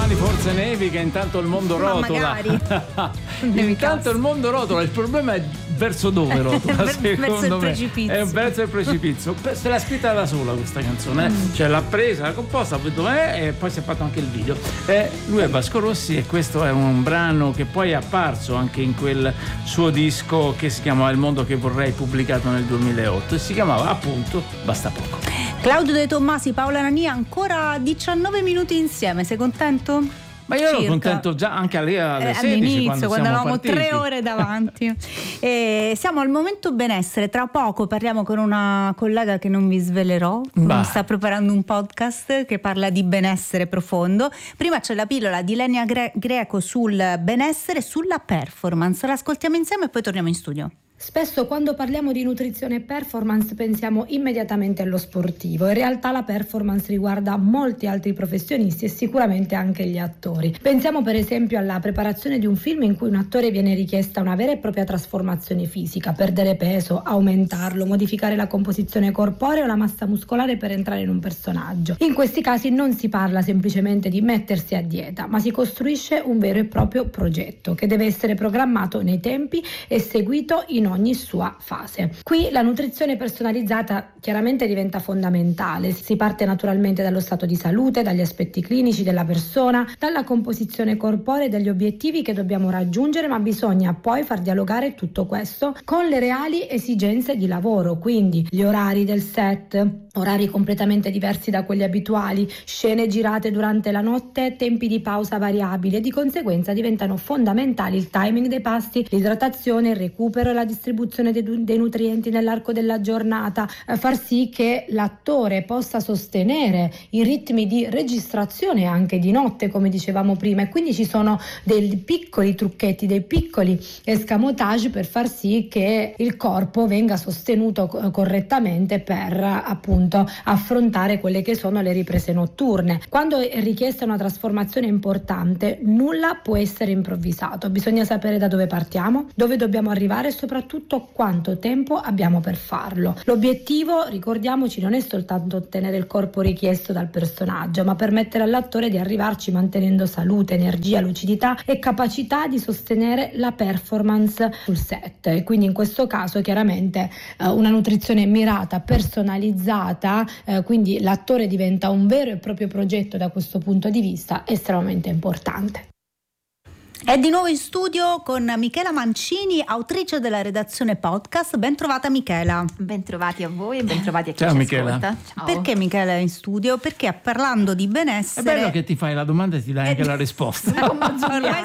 domani forse nevica, intanto il mondo rotola. Intanto il mondo rotola, il problema è verso dove rotola? Verso il precipizio. È verso il precipizio. Se l'ha scritta da sola questa canzone, cioè l'ha presa, l'ha composta, e poi si è fatto anche il video. Lui è Vasco Rossi e questo è un brano che poi è apparso anche in quel suo disco che si chiamava Il mondo che vorrei, pubblicato nel 2008, e si chiamava appunto Basta poco. Claudio De Tommasi, Paola Nania, ancora 19 minuti insieme, sei contento? Ma io ero contento già anche alle 16 all'inizio, quando eravamo partiti. 3 ore davanti. Siamo al momento benessere. Tra poco parliamo con una collega che non vi svelerò. Sta preparando un podcast che parla di benessere profondo. Prima c'è la pillola di Lenia Greco sul benessere e sulla performance. L'ascoltiamo insieme e poi torniamo in studio. Spesso quando parliamo di nutrizione e performance pensiamo immediatamente allo sportivo. In realtà la performance riguarda molti altri professionisti e sicuramente anche gli attori. Pensiamo per esempio alla preparazione di un film in cui un attore viene richiesta una vera e propria trasformazione fisica, perdere peso, aumentarlo, modificare la composizione corporea o la massa muscolare per entrare in un personaggio. In questi casi non si parla semplicemente di mettersi a dieta, ma si costruisce un vero e proprio progetto che deve essere programmato nei tempi e seguito in ogni sua fase. Qui la nutrizione personalizzata chiaramente diventa fondamentale. Si parte naturalmente dallo stato di salute, dagli aspetti clinici della persona, dalla composizione corporea e dagli obiettivi che dobbiamo raggiungere, ma bisogna poi far dialogare tutto questo con le reali esigenze di lavoro, quindi gli orari del set, orari completamente diversi da quelli abituali, scene girate durante la notte, tempi di pausa variabili, e di conseguenza diventano fondamentali il timing dei pasti, l'idratazione, il recupero e la distribuzione dei nutrienti nell'arco della giornata, far sì che l'attore possa sostenere i ritmi di registrazione anche di notte, come dicevamo prima, e quindi ci sono dei piccoli trucchetti, dei piccoli escamotage per far sì che il corpo venga sostenuto correttamente per appunto affrontare quelle che sono le riprese notturne. Quando è richiesta una trasformazione importante, nulla può essere improvvisato, bisogna sapere da dove partiamo, dove dobbiamo arrivare e soprattutto quanto tempo abbiamo per farlo. L'obiettivo, ricordiamoci, non è soltanto ottenere il corpo richiesto dal personaggio, ma permettere all'attore di arrivarci mantenendo salute, energia, lucidità e capacità di sostenere la performance sul set. E quindi in questo caso chiaramente una nutrizione mirata, personalizzata, quindi l'attore diventa un vero e proprio progetto da questo punto di vista estremamente importante. È di nuovo in studio con Michela Mancini, autrice della redazione podcast. Ben trovata Michela. Bentrovati a voi e bentrovati a chi Ciao, ci Michela. ascolta. Ciao. Perché Michela è in studio? Perché parlando di benessere... È bello che ti fai la domanda e ti dai anche la risposta. Ormai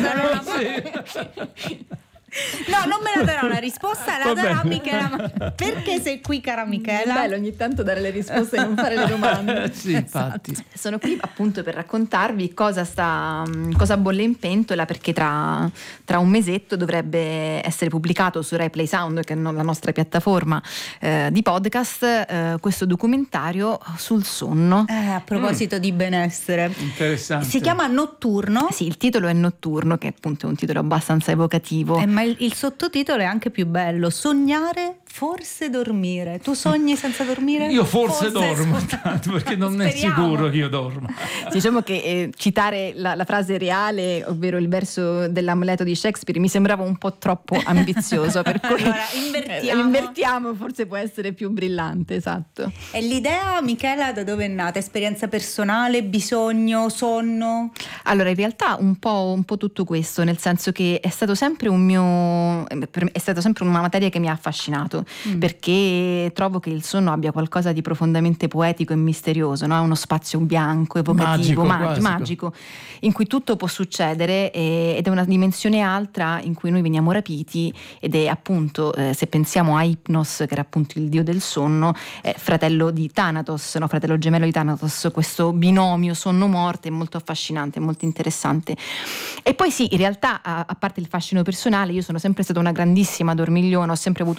No, non me la darà una risposta, la darà Michela. Perché sei qui, cara Michela? È bello ogni tanto dare le risposte e non fare le domande. Sì, infatti. Sono qui appunto per raccontarvi cosa bolle in pentola, perché tra un mesetto dovrebbe essere pubblicato su Rai Play Sound, che è la nostra piattaforma di podcast, questo documentario sul sonno. A proposito di benessere. Interessante. Si chiama Notturno. Sì, il titolo è Notturno, che appunto è un titolo abbastanza evocativo. Ma il sottotitolo è anche più bello: sognare, forse dormire. Tu sogni senza dormire? Io forse dormo, tanto perché non è Speriamo. sicuro che io dormo. Diciamo che citare la frase reale, ovvero il verso dell'Amleto di Shakespeare, mi sembrava un po' troppo ambizioso, per cui Allora, invertiamo, forse può essere più brillante, esatto. E l'idea, Michela, da dove è nata? Esperienza personale, bisogno, sonno? Allora, in realtà un po' tutto questo, nel senso che è stato sempre è stata sempre una materia che mi ha affascinato, perché trovo che il sonno abbia qualcosa di profondamente poetico e misterioso, no? È uno spazio bianco, evocativo, magico, in cui tutto può succedere, ed è una dimensione altra in cui noi veniamo rapiti, ed è appunto, se pensiamo a Hypnos, che era appunto il dio del sonno, fratello di Thanatos, no? Fratello gemello di Thanatos, questo binomio sonno-morte è molto affascinante, molto interessante. E poi sì, in realtà, a parte il fascino personale, io sono sempre stata una grandissima dormigliona, ho sempre avuto un grande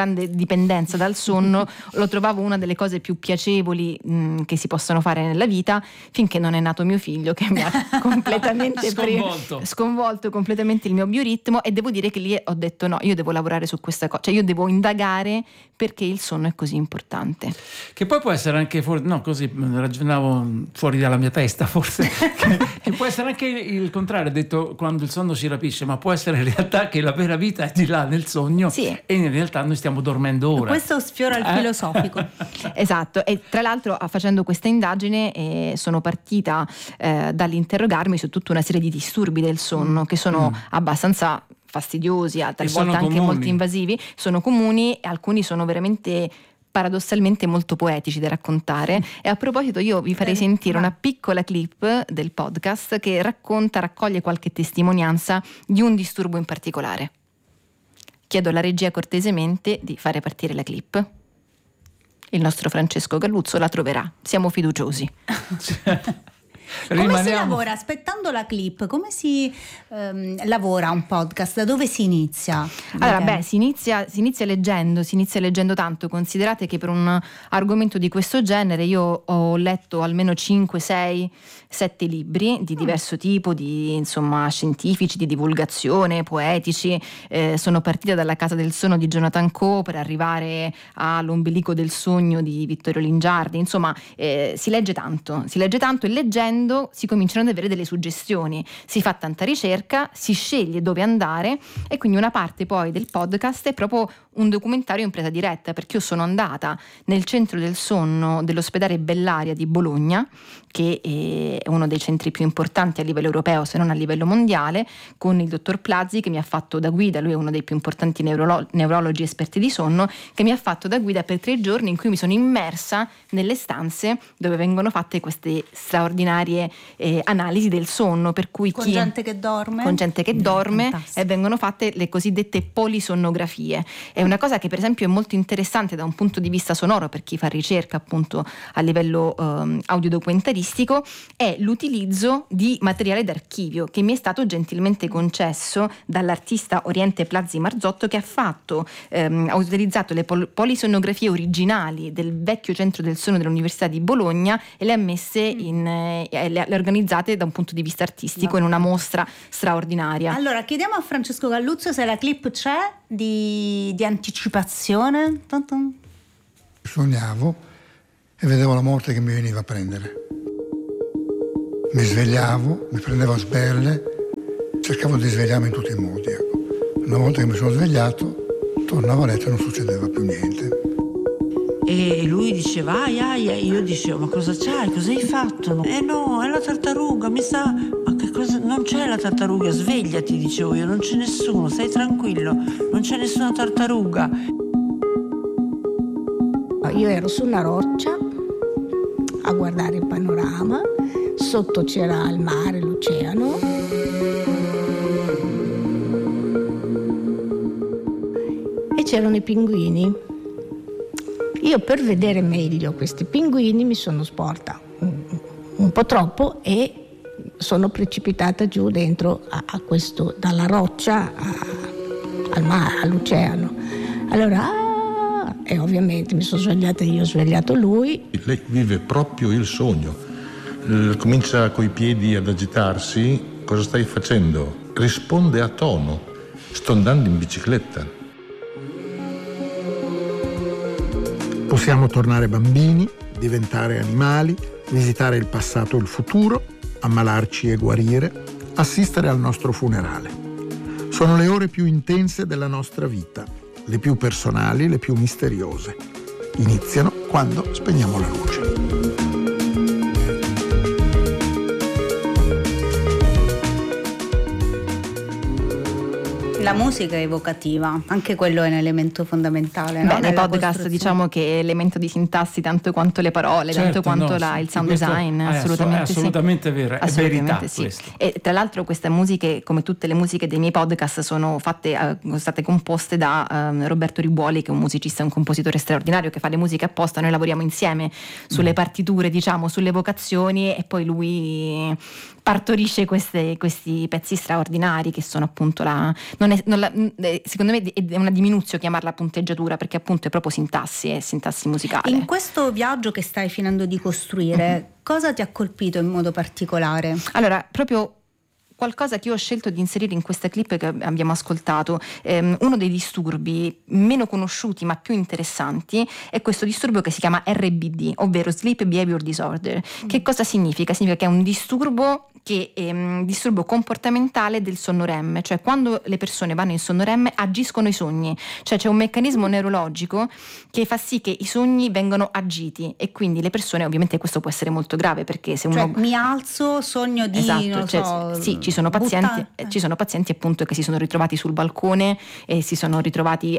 grande dipendenza dal sonno, lo trovavo una delle cose più piacevoli che si possono fare nella vita, finché non è nato mio figlio, che mi ha completamente sconvolto completamente il mio bioritmo, e devo dire che lì ho detto no, io devo lavorare su questa cosa, cioè io devo indagare perché il sonno è così importante. Che poi può essere anche così ragionavo fuori dalla mia testa forse che può essere anche il contrario, detto, quando il sonno ci rapisce, ma può essere in realtà che la vera vita è di là nel sogno, sì, e in realtà noi stiamo dormendo ora. Questo sfiora il filosofico. Esatto, e tra l'altro facendo questa indagine sono partita dall'interrogarmi su tutta una serie di disturbi del sonno che sono abbastanza fastidiosi, talvolta anche molto invasivi, sono comuni e alcuni sono veramente paradossalmente molto poetici da raccontare. E a proposito io vi farei sentire una piccola clip del podcast che raccoglie qualche testimonianza di un disturbo in particolare. Chiedo alla regia cortesemente di fare partire la clip. Il nostro Francesco Galluzzo la troverà, siamo fiduciosi. Come si lavora? Aspettando la clip, come si lavora un podcast? Da dove si inizia? Allora, si inizia leggendo tanto. Considerate che per un argomento di questo genere io ho letto almeno 5, 6, 7 libri di diverso tipo, scientifici, di divulgazione, poetici. Sono partita dalla Casa del Sonno di Jonathan Coe per arrivare all'Ombelico del Sogno di Vittorio Lingiardi. Insomma, si legge tanto e leggendo si cominciano ad avere delle suggestioni, si fa tanta ricerca, si sceglie dove andare, e quindi una parte poi del podcast è proprio un documentario in presa diretta, perché io sono andata nel centro del sonno dell'ospedale Bellaria di Bologna, che è uno dei centri più importanti a livello europeo, se non a livello mondiale, con il dottor Plazzi che mi ha fatto da guida. Lui è uno dei più importanti neurologi esperti di sonno, che mi ha fatto da guida per 3 giorni in cui mi sono immersa nelle stanze dove vengono fatte queste straordinarie analisi del sonno, per cui con gente che dorme e vengono fatte le cosiddette polisonnografie. È una cosa che per esempio è molto interessante da un punto di vista sonoro per chi fa ricerca appunto a livello audiodocumentario, è l'utilizzo di materiale d'archivio che mi è stato gentilmente concesso dall'artista Oriente Plazzi Marzotto, che ha utilizzato le polisonnografie originali del vecchio centro del sonno dell'Università di Bologna e le ha messe le ha organizzate da un punto di vista artistico in una mostra straordinaria. Allora chiediamo a Francesco Galluzzo se la clip c'è di anticipazione. Sognavo e vedevo la morte che mi veniva a prendere. Mi svegliavo, mi prendevo a sberle, cercavo di svegliarmi in tutti i modi. Una volta che mi sono svegliato, tornavo a letto e non succedeva più niente. E lui diceva io dicevo ma cosa c'hai, cosa hai fatto? No, è la tartaruga, mi sa, ma che cosa, non c'è la tartaruga, svegliati, dicevo io, non c'è nessuno, stai tranquillo, non c'è nessuna tartaruga. Io ero su una roccia a guardare il panorama, sotto c'era il mare, l'oceano. E c'erano i pinguini. Io per vedere meglio questi pinguini mi sono sporta un po' troppo e sono precipitata giù dentro a questo, dalla roccia al mare, all'oceano. Allora e ovviamente mi sono svegliata io, ho svegliato lui. Lei vive proprio il sogno, comincia coi piedi ad agitarsi. Cosa stai facendo? Risponde a tono: sto andando in bicicletta. Possiamo tornare bambini, diventare animali, visitare il passato e il futuro, ammalarci e guarire, assistere al nostro funerale. Sono le ore più intense della nostra vita, le più personali, le più misteriose. Iniziano quando spegniamo la luce. La musica è evocativa, anche quello è un elemento fondamentale. Beh, nei podcast diciamo che è elemento di sintassi tanto quanto le parole, tanto quanto il sound design, assolutamente sì. Assolutamente vero, è verità sì. Questo. E tra l'altro queste musiche, come tutte le musiche dei miei podcast, sono state composte da Roberto Ribuoli, che è un musicista e un compositore straordinario che fa le musiche apposta. Noi lavoriamo insieme sulle partiture, diciamo, sulle vocazioni, e poi lui partorisce questi pezzi straordinari che sono appunto secondo me è una diminuzione chiamarla punteggiatura, perché appunto è proprio sintassi musicale. In questo viaggio che stai finendo di costruire, cosa ti ha colpito in modo particolare? Allora, proprio qualcosa che io ho scelto di inserire in questa clip che abbiamo ascoltato, uno dei disturbi meno conosciuti ma più interessanti è questo disturbo che si chiama RBD, ovvero Sleep Behavior Disorder. Che cosa significa? Significa che è un disturbo che è un disturbo comportamentale del sonno REM, cioè quando le persone vanno in sonno REM agiscono i sogni, cioè c'è un meccanismo neurologico che fa sì che i sogni vengano agiti, e quindi le persone, ovviamente questo può essere molto grave, perché se uno mi alzo, sogno di sì, ci sono pazienti appunto che si sono ritrovati sul balcone e si sono ritrovati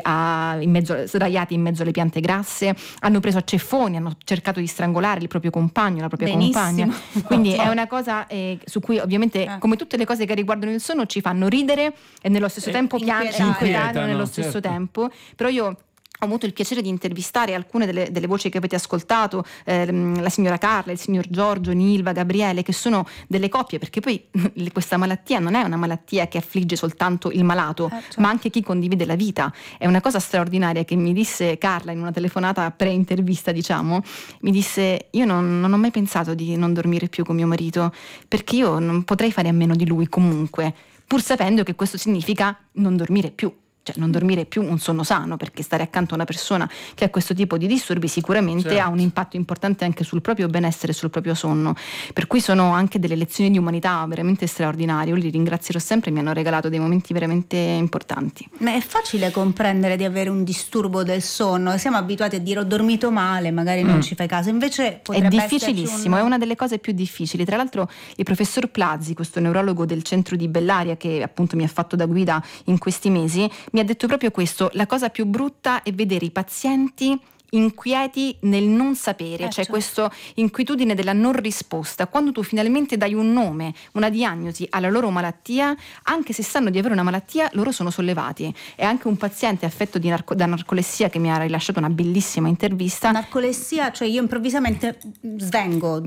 sdraiati in mezzo alle piante grasse, hanno preso a ceffoni, hanno cercato di strangolare il proprio compagno, la propria compagna. Quindi è una cosa su cui ovviamente, come tutte le cose che riguardano il sonno, ci fanno ridere e nello stesso tempo inquietano nello stesso tempo. Però io ho avuto il piacere di intervistare alcune delle voci che avete ascoltato, la signora Carla, il signor Giorgio, Nilva, Gabriele, che sono delle coppie, perché poi questa malattia non è una malattia che affligge soltanto il malato, ma anche chi condivide la vita. È una cosa straordinaria che mi disse Carla in una telefonata pre-intervista, diciamo, mi disse: io non ho mai pensato di non dormire più con mio marito, perché io non potrei fare a meno di lui comunque, pur sapendo che questo significa non dormire più. Cioè non dormire più un sonno sano, perché stare accanto a una persona che ha questo tipo di disturbi sicuramente ha un impatto importante anche sul proprio benessere e sul proprio sonno, per cui sono anche delle lezioni di umanità veramente straordinarie. Io li ringrazierò sempre, mi hanno regalato dei momenti veramente importanti. Ma è facile comprendere di avere un disturbo del sonno, siamo abituati a dire ho dormito male, magari non ci fai caso, invece potrebbe è difficilissimo, è una delle cose più difficili. Tra l'altro il professor Plazzi, questo neurologo del centro di Bellaria che appunto mi ha fatto da guida in questi mesi, mi ha detto proprio questo: la cosa più brutta è vedere i pazienti inquieti nel non sapere, cioè questa inquietudine della non risposta. Quando tu finalmente dai un nome, una diagnosi alla loro malattia, anche se sanno di avere una malattia, loro sono sollevati. E anche un paziente affetto da narcolessia che mi ha rilasciato una bellissima intervista. Narcolessia, cioè io improvvisamente svengo?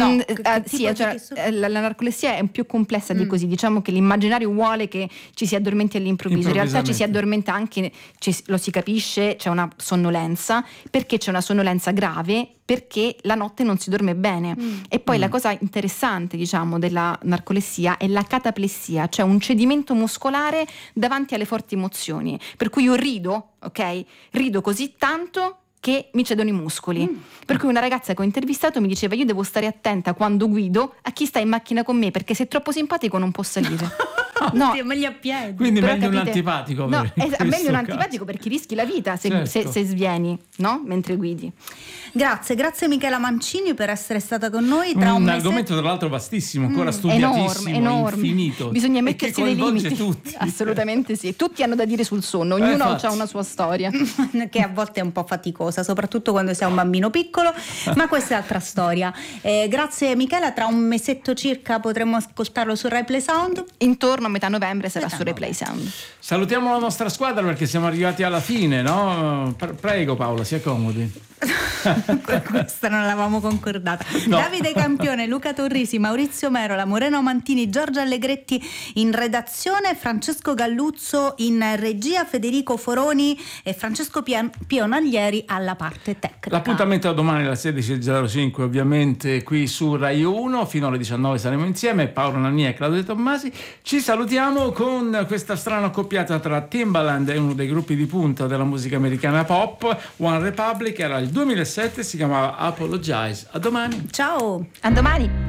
La narcolessia è più complessa di così. Diciamo che l'immaginario vuole che ci si addormenti all'improvviso, in realtà ci si addormenta anche, lo si capisce, c'è una sonnolenza. Perché c'è una sonnolenza grave? Perché la notte non si dorme bene. E poi la cosa interessante, diciamo, della narcolessia è la cataplessia, cioè un cedimento muscolare davanti alle forti emozioni. Per cui io rido così tanto che mi cedono i muscoli. Per cui una ragazza che ho intervistato mi diceva: io devo stare attenta quando guido a chi sta in macchina con me, perché se è troppo simpatico non può salire. No, meglio a piedi. Quindi meglio un antipatico. No, è meglio un antipatico perché rischi la vita se svieni, no? Mentre guidi. Grazie Michela Mancini per essere stata con noi. Un argomento tra l'altro vastissimo, ancora studiatissimo, enorme. infinito. Bisogna mettersi dei limiti. Tutti. Assolutamente sì. Tutti hanno da dire sul sonno, ognuno ha una sua storia. Che a volte è un po' faticosa, soprattutto quando sei un bambino piccolo, ma questa è altra storia. Grazie Michela, tra un mesetto circa potremo ascoltarlo su Rai Play Sound. Intorno a metà novembre sarà su Rai Play Sound. Salutiamo la nostra squadra perché siamo arrivati alla fine, no? Prego Paola, si accomodi. Questa non l'avevamo concordata. No. Davide Campione, Luca Torrisi, Maurizio Merola, Moreno Mantini, Giorgia Allegretti in redazione, Francesco Galluzzo in regia, Federico Foroni e Francesco Pionaglieri alla parte tecnica. L'appuntamento è domani alle 16.05 ovviamente qui su Rai 1, fino alle 19 saremo insieme, Paolo Nania e Claudio Tommasi. Ci salutiamo con questa strana accoppiata tra Timbaland e uno dei gruppi di punta della musica americana pop, One Republic, era il 2007, si chiamava Apologize. A domani. Ciao. A domani.